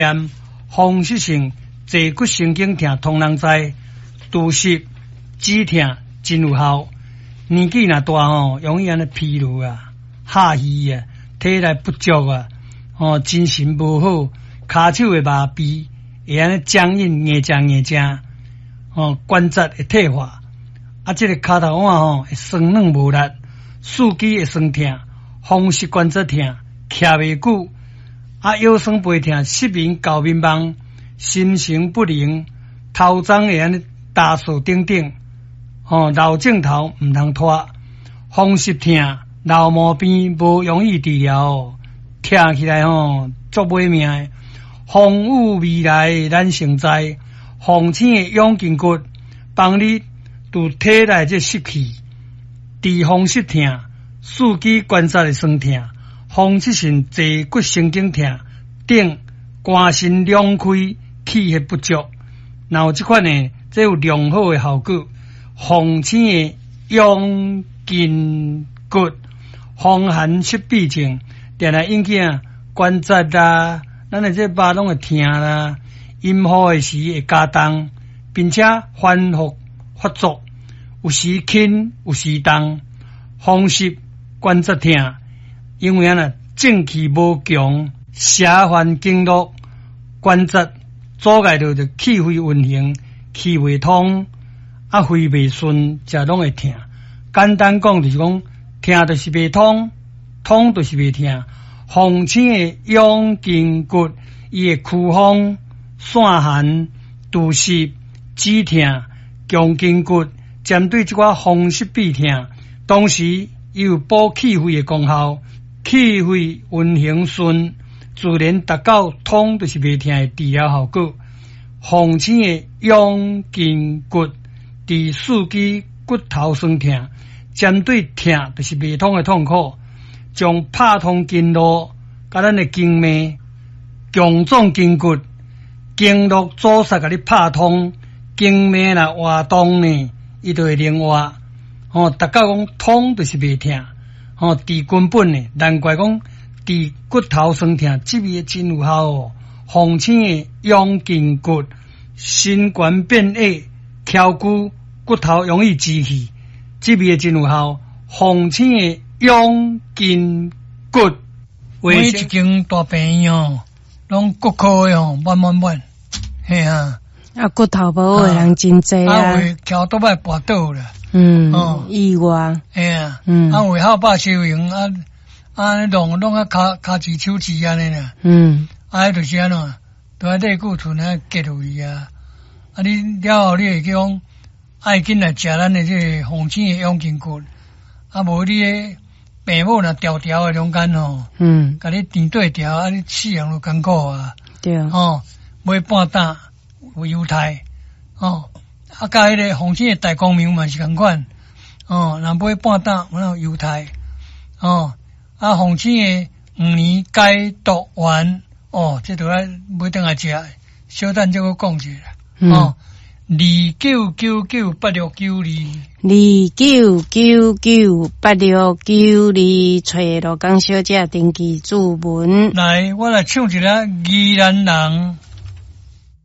风湿性坐骨神经痛通人知，拄湿止痛真有效。年纪若大容易安尼疲劳啊、下虚啊、体力不足啊、精神无好，骹手会麻痹，会安尼僵硬、硬正，关节会退化，这个骹头腕会酸软无力，四肢会酸痛，风湿关节痛，徛袂久，腰酸背痛，失眠、搞迷茫，心神不宁，头鬃会安尼打扫等等。老镜头唔通拖，风湿痛老毛病无容易治疗，听起来足歹命的。风雨未来咱成灾，风清的养筋骨，帮你拄体内这湿气，治风湿痛、四肢关节的酸痛、风湿性坐骨神经痛等，肝肾两开、气血不足，然后这款呢，这有良好的效果。风清的养筋骨，风寒湿痹症，定来引起关节啦，咱的这肉拢会痛啦，阴雨的时会加重，并且反复发作，有时轻，有时重，风湿关节痛，因为正气无强，邪烦经络，关节阻碍到气血运行，气未通。肺未顺，这拢会痛。简单讲就是讲，痛就是未通，通就是未痛。风清的养筋骨，伊会驱风、散寒、除湿、止痛、强筋骨，针对这款风湿痹痛，同时伊有补气血的功效，气血运行顺，自然达到通就是未痛的治疗效果。风清的养筋骨。治四肢骨头酸痛，针对痛就是未通的痛苦，将拍通经络，甲咱的经脉、强壮筋骨、经络阻塞，甲你拍通，经脉若活动呢，伊就会灵活。达到讲通就是未痛，治根本呢，难怪讲治骨头酸痛，这味真有效哦。风清的养筋骨，心肝变矮。翘骨骨头容易积气，这味真有效。风清的养筋骨， 每一间大病院拢骨科的满，嘿啊！ 骨头无好的人真济啊， 会翘倒摆跋倒啦。 意外。 嘿啊，会好把修行弄骹趾手指安尼啦。就是安怎，都爱内骨存结落去啊。你了后，你会讲爱紧来食咱的这个风清的养筋骨，无你的病某若条条的中间甲你填对条，你饲养就艰苦啊。 对买半担有犹太甲迄个风清的大光明嘛是同款若买半担有犹太风清的5年解毒丸这都要买顿来食，小等再个讲一下。 299982，找罗江小姐登记注文。 来，我来唱一个宜兰人。